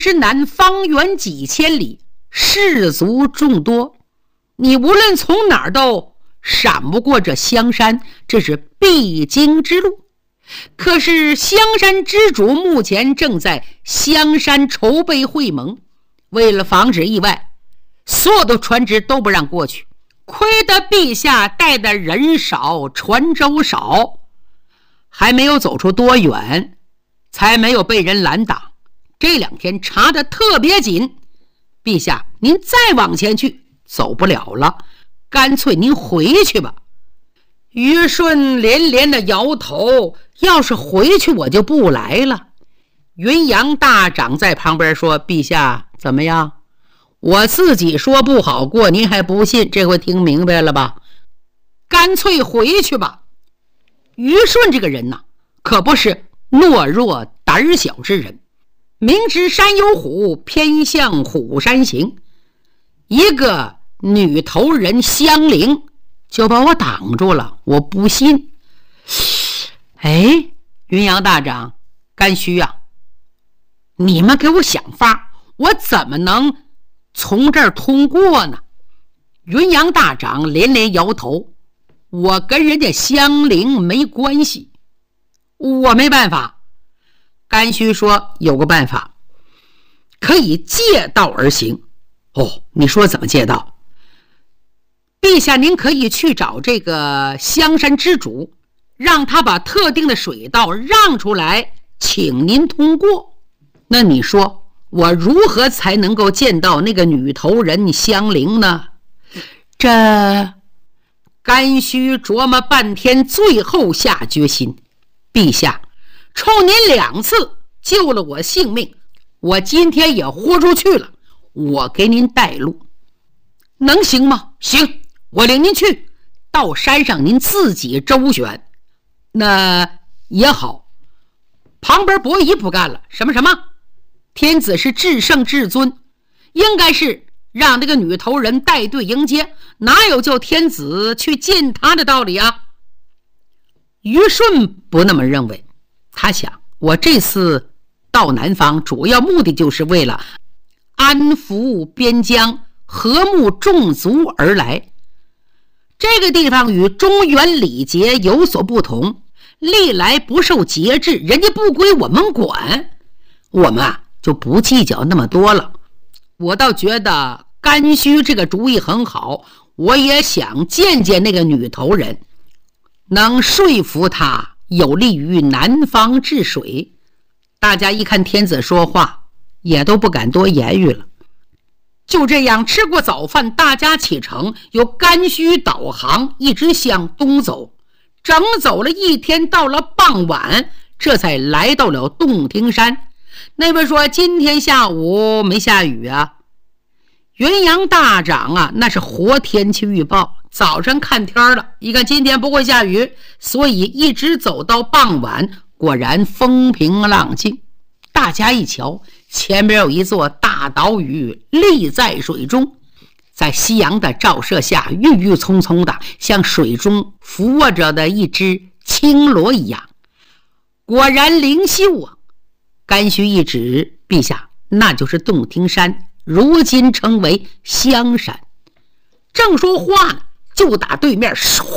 之南方圆几千里，士族众多，你无论从哪儿都闪不过这香山，这是必经之路。可是香山之主目前正在香山筹备会盟，为了防止意外，所有的船只都不让过去。亏得陛下带的人少，船舟少，还没有走出多远，才没有被人拦挡。这2天查得特别紧，陛下您再往前去走不了了，干脆您回去吧。于顺连连的摇头，要是回去我就不来了。云阳大长在旁边说，陛下怎么样？我自己说不好过，您还不信，这回听明白了吧？干脆回去吧。于顺这个人呐，可不是懦弱胆小之人，明知山有虎，偏向虎山行。一个女头人香菱就把我挡住了，我不信。哎，云阳大长，干须啊，你们给我想法，我怎么能从这儿通过呢？云阳大长连连摇头，我跟人家香菱没关系，我没办法。干须说有个办法，可以借道而行。哦，你说怎么借道？陛下您可以去找这个香山之主，让他把特定的水道让出来，请您通过。那你说我如何才能够见到那个女头人香菱呢？这干须琢磨半天，最后下决心，陛下冲您2次救了我性命，我今天也豁出去了，我给您带路，能行吗？行，我领您去，到山上您自己周旋。那也好。旁边伯夷不干了，什么天子是至圣至尊，应该是让那个女头人带队迎接，哪有叫天子去见他的道理啊？于顺不那么认为，他想我这次到南方主要目的就是为了安抚边疆，和睦众族而来。这个地方与中原礼节有所不同，历来不受节制，人家不归我们管，我们就不计较那么多了。我倒觉得干须这个主意很好，我也想见见那个女头人，能说服她，有利于南方治水。大家一看天子说话，也都不敢多言语了。就这样吃过早饭，大家启程，由干须导航，一直向东走，整走了1天，到了傍晚，这才来到了洞庭山。那位说今天下午没下雨啊？云阳大长啊，那是活天气预报，早上看天了，一看今天不会下雨，所以一直走到傍晚，果然风平浪静。大家一瞧，前面有一座大岛屿立在水中，在夕阳的照射下，郁郁葱葱的，像水中俯卧着的一只青螺一样，果然灵秀啊！干须一指，陛下，那就是洞庭山，如今称为香山。正说话呢，就打对面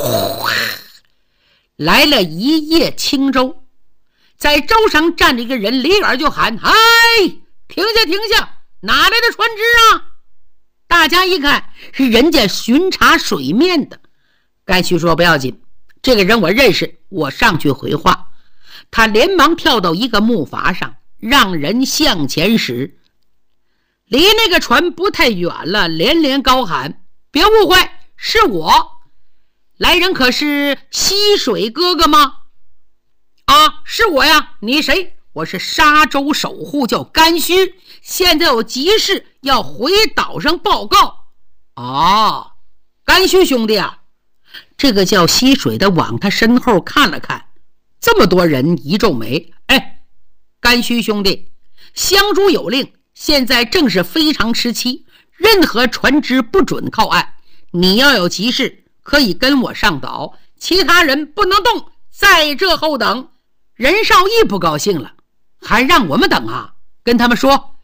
来了一叶轻舟，在舟上站着一个人，离远就喊：嗨，停下停下，哪来的船只啊？大家一看是人家巡查水面的。干须说不要紧，这个人我认识，我上去回话。他连忙跳到一个木筏上，让人向前驶，离那个船不太远了，连连高喊：别误会，是我。来人可是溪水哥哥吗？啊，是我呀。你谁？我是沙洲守护，叫干须，现在有急事要回岛上报告。哦，干须兄弟啊。这个叫溪水的往他身后看了看，这么多人一皱眉。哎，干须兄弟，香主有令，现在正是非常时期，任何船只不准靠岸，你要有急事可以跟我上岛，其他人不能动，在这后等。任少义不高兴了，还让我们等啊？跟他们说